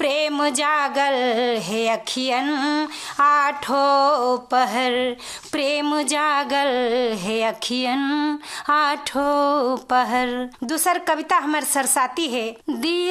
प्रेम जागल है अखियन आठों पहर, प्रेम जागल है अखियन आठों पहर। दूसर कविता हमार सरसाती है। दिया